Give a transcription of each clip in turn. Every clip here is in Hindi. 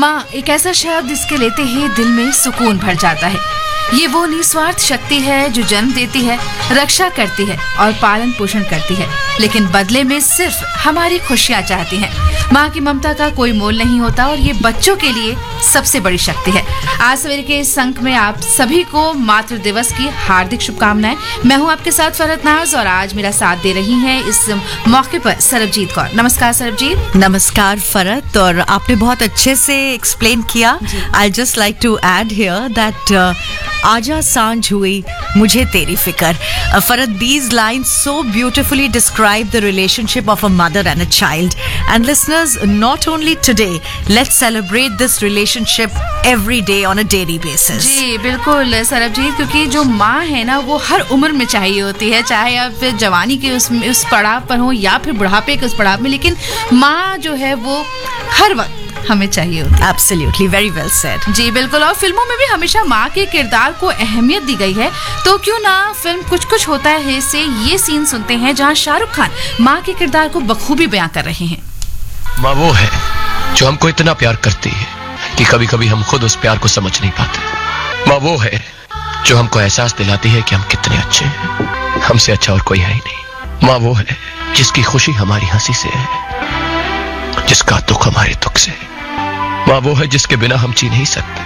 माँ एक ऐसा शब्द इसके लेते ही दिल में सुकून भर जाता है। ये वो निस्वार्थ शक्ति है जो जन्म देती है, रक्षा करती है और पालन पोषण करती है, लेकिन बदले में सिर्फ हमारी खुशियाँ चाहती है। माँ की ममता का कोई मोल नहीं होता और ये बच्चों के लिए सबसे बड़ी शक्ति है। आज सवेरे के इस अंक में आप सभी को मातृ दिवस की हार्दिक शुभकामनाएं। मैं हूँ आपके साथ फरहत नाज और आज मेरा साथ दे रही हैं इस मौके पर सरबजीत कौर। नमस्कार सरबजीत। नमस्कार फरहत, और आपने बहुत अच्छे से एक्सप्लेन किया। I just like to add here that आजा सांझ हुई मुझे तेरी फिकर. Farhad, these lines so beautifully describe the relationship of a mother and a child. And listeners, not only today, let's celebrate this relationship every day on a daily basis. जी बिल्कुल सरबजीत, क्योंकि जो माँ है ना वो हर उम्र में चाहिए होती है, चाहे आप जवानी के उस पड़ाव पर हो या फिर बुढ़ापे के उस पड़ाव में, लेकिन माँ जो है वो हर वक्त हमें चाहिए होती है. Absolutely, very well said. जी बिल्कुल, और फिल्मों में भी हमेशा माँ के किरदार को अहमियत दी गई है, तो क्यों ना फिल्म कुछ कुछ होता है से ये सीन सुनते हैं जहाँ शाहरुख खान माँ के किरदार को बखूबी बयां कर रहे हैं. माँ वो है जो हमको इतना प्यार करती है कि कभी कभी हम खुद उस प्यार को समझ नहीं पाते. माँ वो है जो हमको एहसास दिलाती है कि हम कितने अच्छे हैं, हमसे अच्छा और कोई है ही नहीं. माँ वो है जिसकी खुशी हमारी हंसी से है, जिसका दुख हमारे दुख से है. माँ वो है जिसके बिना हम जी नहीं सकते.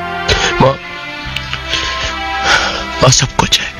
माँ सब कुछ है.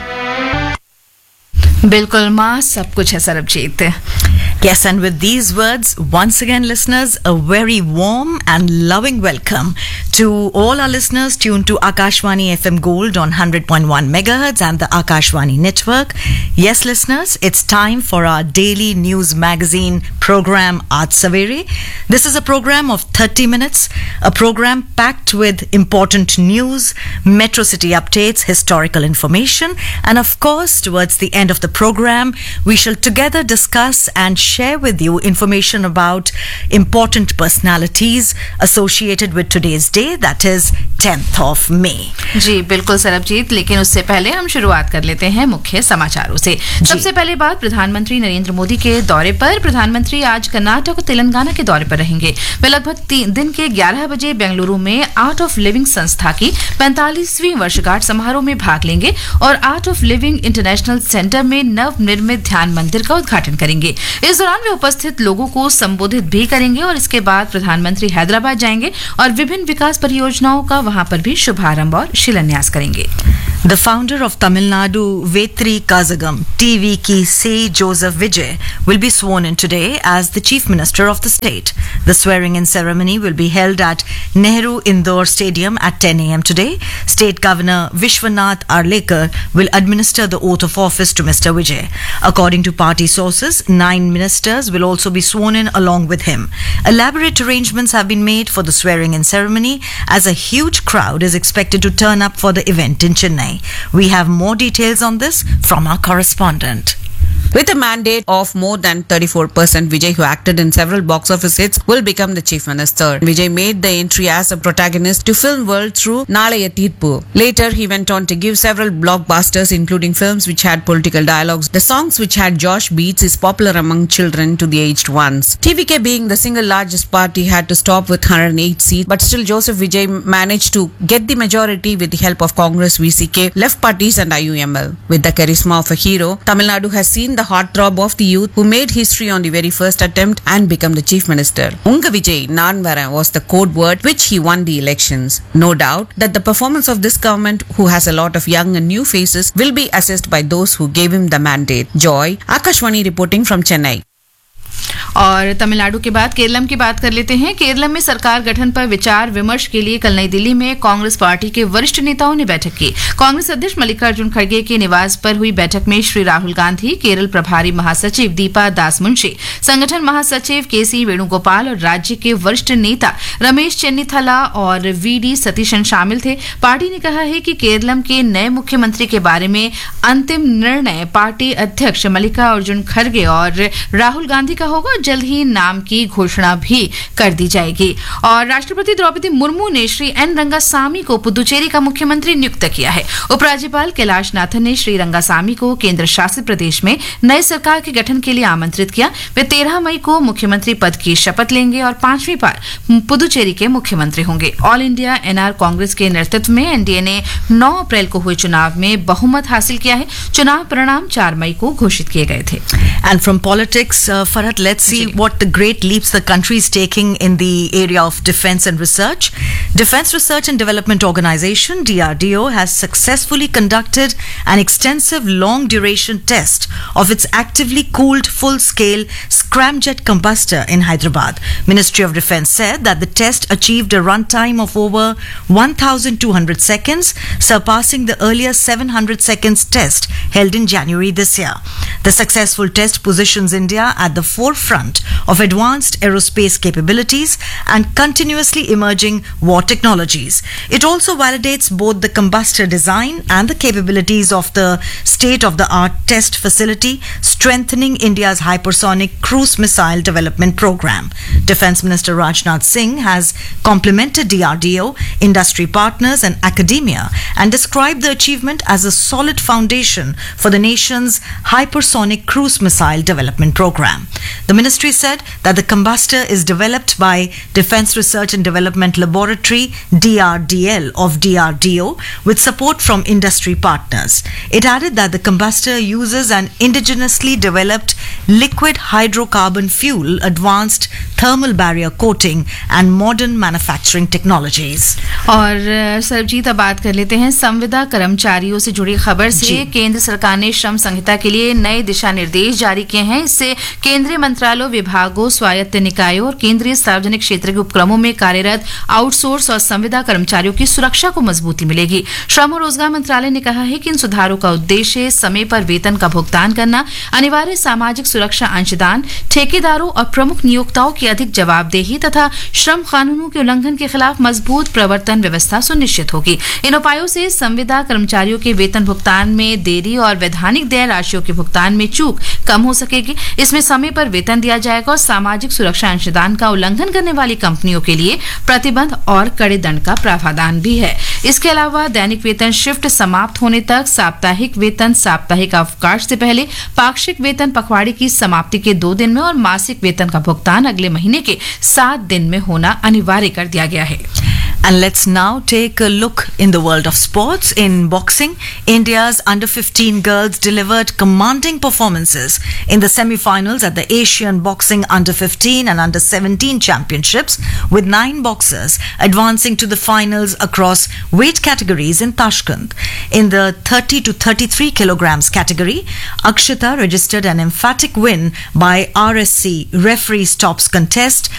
बिल्कुल, माँ सब कुछ है Sarabjit. Yes, and with these words, once again, listeners, a very warm and loving welcome to all our listeners tuned to Akashvani FM Gold on 100.1 megahertz and the Akashvani network. Yes, listeners, it's time for our daily news magazine program, Aaj Savere. This is a program of 30 minutes, a program packed with important news, metro city updates, historical information, and of course, towards the end of the program, we shall together discuss and share with you information about important personalities associated with today's day, that is 10th of May. जी बिल्कुल सरबजीत, लेकिन उससे पहले हम शुरुआत कर लेते हैं मुख्य समाचारों से. सबसे पहले बात प्रधानमंत्री नरेंद्र मोदी के दौरे पर. प्रधानमंत्री आज कर्नाटक और तेलंगाना के दौरे पर रहेंगे. वे लगभग दिन के 11 बजे बेंगलुरु में आर्ट ऑफ लिविंग संस्था की 45वीं वर्षगांठ समारोह में भाग लेंगे और art of living international centre में नवनिर्मित ध्यान मंदिर का उद्घाटन करेंगे. इस दौरान वे उपस्थित लोगों को संबोधित भी करेंगे और इसके बाद प्रधानमंत्री हैदराबाद जाएंगे और विभिन्न विकास परियोजनाओं का वहां पर भी शुभारंभ और शिलान्यास करेंगे. The founder of Tamil Nadu, Vetri Kazhagam, TVK C. Joseph Vijay, will be sworn in today as the Chief Minister of the state. The swearing-in ceremony will be held at Nehru Indoor Stadium at 10 a.m. today. State Governor Vishwanath Arlekar will administer the oath of office to Mr. Vijay. According to party sources, 9 ministers will also be sworn in along with him. Elaborate arrangements have been made for the swearing-in ceremony as a huge crowd is expected to turn up for the event in Chennai. We have more details on this from our correspondent. With a mandate of more than 34%, Vijay, who acted in several box office hits, will become the chief minister. Vijay made the entry as a protagonist to film world through Nalaya Teerpu. Later, he went on to give several blockbusters, including films which had political dialogues. The songs which had Josh beats is popular among children to the aged ones. TVK, being the single largest party, had to stop with 108 seats, but still Joseph Vijay managed to get the majority with the help of Congress, VCK, left parties and IUML. With the charisma of a hero, Tamil Nadu has seen the heartthrob of the youth who made history on the very first attempt and become the chief minister. Unga Vijay Naan Varan was the code word which he won the elections. No doubt that the performance of this government, who has a lot of young and new faces, will be assessed by those who gave him the mandate. Joy, Akashvani reporting from Chennai. और तमिलनाडु के बाद केरलम की बात कर लेते हैं. केरलम में सरकार गठन पर विचार विमर्श के लिए कल नई दिल्ली में कांग्रेस पार्टी के वरिष्ठ नेताओं ने बैठक की. कांग्रेस अध्यक्ष मल्लिकार्जुन खड़गे के निवास पर हुई बैठक में श्री राहुल गांधी, केरल प्रभारी महासचिव दीपा दास मुंशी, संगठन महासचिव केसी वेणुगोपाल और राज्य के वरिष्ठ नेता रमेश चेन्निथला और वीडी सतीशन शामिल थे. पार्टी ने कहा है कि केरलम के नए मुख्यमंत्री के बारे में अंतिम निर्णय पार्टी अध्यक्ष मल्लिकार्जुन खड़गे और राहुल गांधी का होगा और जल्द ही नाम की घोषणा भी कर दी जाएगी। और राष्ट्रपति द्रौपदी मुर्मू ने श्री एन रंगासामी को पुदुचेरी का मुख्यमंत्री नियुक्त किया है। उपराज्यपाल कैलाश नाथन ने श्री रंगासामी को केंद्र शासित प्रदेश में नई सरकार के गठन के लिए आमंत्रित किया। वे 13 मई को मुख्यमंत्री पद की शपथ लेंगे और 5वीं बार पुदुचेरी के मुख्यमंत्री होंगे। ऑल इंडिया एनआर कांग्रेस के नेतृत्व में एनडीए ने 9 अप्रैल को हुए चुनाव में बहुमत हासिल किया है। चुनाव परिणाम 4 मई को घोषित किए गए थे। And from politics, Farhat, let's see what the great leaps the country is taking in the area of defense and research. Defense Research and Development Organization, DRDO, has successfully conducted an extensive long-duration test of its actively cooled full-scale scramjet combustor in Hyderabad. Ministry of Defense said that the test achieved a runtime of over 1,200 seconds, surpassing the earlier 700 seconds test held in January this year. The successful test positions India at the forefront of advanced aerospace capabilities and continuously emerging war technologies. It also validates both the combustor design and the capabilities of the state-of-the-art test facility, strengthening India's hypersonic cruise missile development program. Defense Minister Rajnath Singh has complimented DRDO, industry partners and academia and described the achievement as a solid foundation for the nation's hypersonic cruise missile development program. The ministry said that the combustor is developed by Defense Research and Development Laboratory DRDL of DRDO with support from industry partners. It added that the combustor uses an indigenously developed liquid hydrocarbon fuel, advanced thermal barrier coating and modern manufacturing technologies. और सरबजीत, अब बात कर लेते हैं संविदा कर्मचारियों से जुड़ी खबर से। केंद्र सरकार ने श्रम संहिता के लिए नए दिशा निर्देश जारी किए हैं। इससे केंद्रीय मंत्रालयों, विभागों, स्वायत्त निकायों और केंद्रीय सार्वजनिक क्षेत्र के उपक्रमों में कार्यरत आउटसोर्स और संविदा कर्मचारियों की सुरक्षा को मजबूती मिलेगी। श्रम और रोजगार मंत्रालय ने कहा है कि इन सुधारों का उद्देश्य समय पर वेतन का भुगतान करना, अनिवार्य सामाजिक सुरक्षा अंशदान, ठेकेदारों और प्रमुख नियोक्ताओं की अधिक जवाबदेही तथा श्रम कानूनों के उल्लंघन के खिलाफ मजबूत प्रवर्तन व्यवस्था सुनिश्चित होगी। इन उपायों से संविदा कर्मचारियों के वेतन भुगतान में देरी और वैधानिक देय राशियों के भुगतान में चूक कम हो सकेगी। इसमें समय पर वेतन दिया जाएगा और सामाजिक सुरक्षा अंशदान का उल्लंघन करने वाली कंपनियों के लिए प्रतिबंध और कड़े दंड का प्रावधान भी है। इसके अलावा दैनिक वेतन शिफ्ट समाप्त होने तक, साप्ताहिक वेतन साप्ताहिक अवकाश से पहले, पाक्षिक वेतन पखवाड़े की समाप्ति के 2 दिन में और मासिक वेतन का भुगतान अगले महीने के 7 दिन में होना अनिवार्य कर दिया गया है। And let's now take a look in the world of sports. In boxing, India's under-15 girls delivered commanding performances in the semi-finals at the Asian Boxing Under-15 and Under-17 Championships, with 9 boxers advancing to the finals across weight categories in Tashkent. In the 30 to 33 kilograms category, Akshita registered an emphatic win by RSC referee stops contest